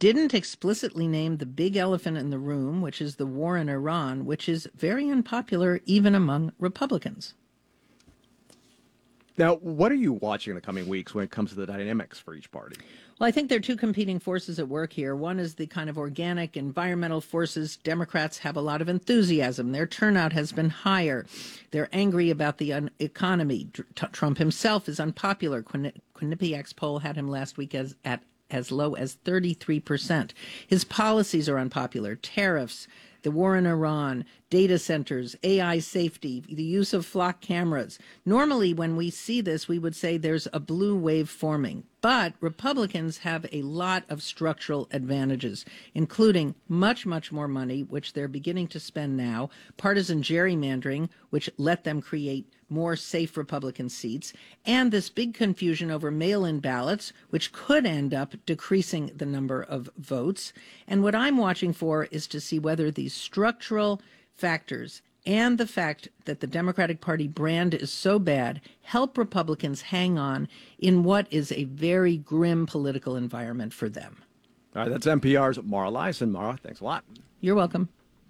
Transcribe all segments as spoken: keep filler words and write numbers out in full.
didn't explicitly name the big elephant in the room, which is the war in Iran, which is very unpopular even among Republicans. Now, what are you watching in the coming weeks when it comes to the dynamics for each party? Well, I think there are two competing forces at work here. One is the kind of organic environmental forces. Democrats have a lot of enthusiasm. Their turnout has been higher. They're angry about the un- economy. Tr- Trump himself is unpopular. Quin- Quinnipiac's poll had him last week as at as low as thirty-three percent. His policies are unpopular. Tariffs, the war in Iran, data centers, A I safety, the use of flock cameras. Normally, when we see this, we would say there's a blue wave forming. But Republicans have a lot of structural advantages, including much, much more money, which they're beginning to spend now, partisan gerrymandering, which let them create more safe Republican seats, and this big confusion over mail-in ballots, which could end up decreasing the number of votes. And what I'm watching for is to see whether these structural factors and the fact that the Democratic Party brand is so bad help Republicans hang on in what is a very grim political environment for them. All right, that's N P R's Mara Liasson. Mara, thanks a lot. You're welcome.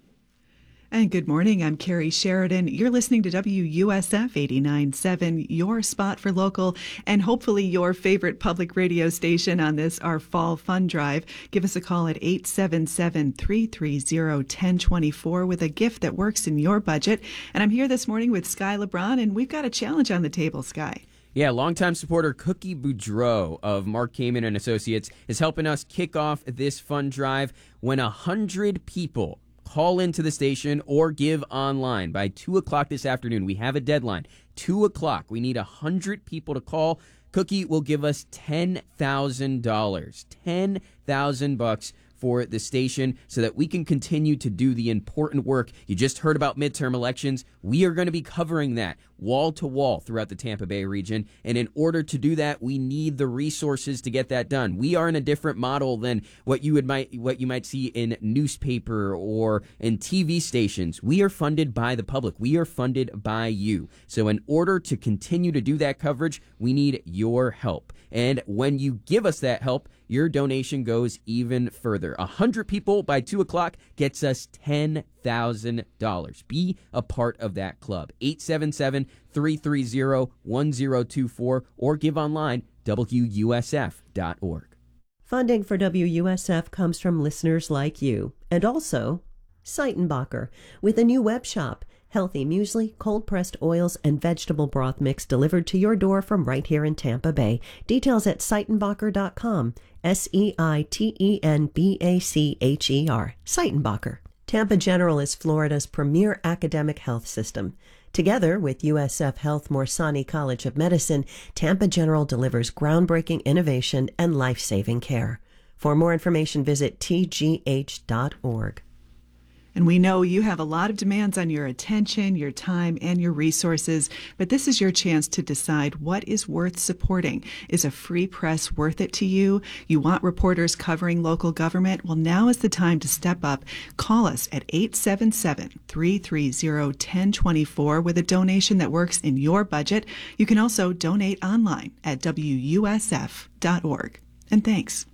And good morning, I'm Carrie Sheridan. You're listening to W U S F eighty-nine point seven, your spot for local, and hopefully your favorite public radio station on this, our Fall Fund Drive. Give us a call at eight seven seven, three three zero, one zero two four with a gift that works in your budget. And I'm here this morning with Sky LeBron, and we've got a challenge on the table, Sky. Yeah, longtime supporter Cookie Boudreau of Mark Kamen and Associates is helping us kick off this fund drive when a hundred people call into the station or give online by two o'clock this afternoon. We have a deadline. two o'clock. We need one hundred people to call. Cookie will give us ten thousand dollars. ten thousand bucks for the station so that we can continue to do the important work. You just heard about midterm elections. We are going to be covering that wall to wall throughout the Tampa Bay region. And in order to do that, we need the resources to get that done. We are in a different model than what you would might what you might see in newspaper or in T V stations. We are funded by the public. We are funded by you. So in order to continue to do that coverage, we need your help. And when you give us that help, your donation goes even further. A hundred people by two o'clock gets us ten thousand dollars. Be a part of that club. eight seven seven, three three zero, one zero two four or give online, W U S F dot org. Funding for W U S F comes from listeners like you, and also Seitenbacher, with a new web shop. Healthy muesli, cold-pressed oils, and vegetable broth mix delivered to your door from right here in Tampa Bay. Details at Seitenbacher dot com. S E I T E N B A C H E R. Seitenbacher. Tampa General is Florida's premier academic health system. Together with U S F Health Morsani College of Medicine, Tampa General delivers groundbreaking innovation and life-saving care. For more information, visit T G H dot org. And we know you have a lot of demands on your attention, your time, and your resources, but this is your chance to decide what is worth supporting. Is a free press worth it to you? You want reporters covering local government? Well, now is the time to step up. Call us at eight seven seven, three three zero, one zero two four with a donation that works in your budget. You can also donate online at W U S F dot org. And thanks.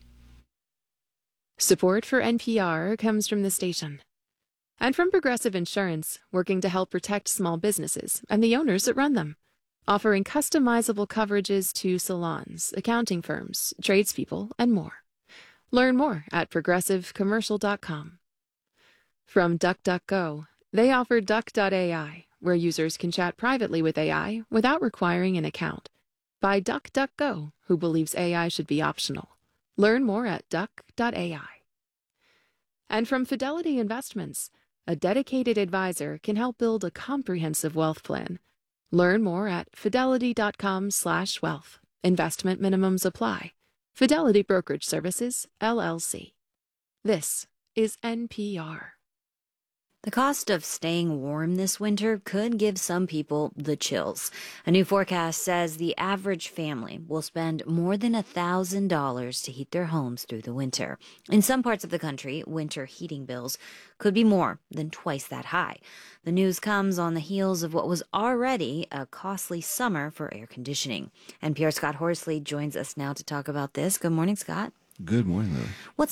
Support for N P R comes from the station and from Progressive Insurance, working to help protect small businesses and the owners that run them, offering customizable coverages to salons, accounting firms, tradespeople, and more. Learn more at progressive commercial dot com. From DuckDuckGo, they offer duck dot A I, where users can chat privately with A I without requiring an account. By DuckDuckGo, who believes A I should be optional. Learn more at duck dot A I. And from Fidelity Investments, a dedicated advisor can help build a comprehensive wealth plan. Learn more at fidelity dot com slash wealth. Investment minimums apply. Fidelity Brokerage Services, L L C. This is N P R. The cost of staying warm this winter could give some people the chills. A new forecast says the average family will spend more than one thousand dollars to heat their homes through the winter. In some parts of the country, winter heating bills could be more than twice that high. The news comes on the heels of what was already a costly summer for air conditioning. N P R's Scott Horsley joins us now to talk about this. Good morning, Scott. Good morning, Lily. What's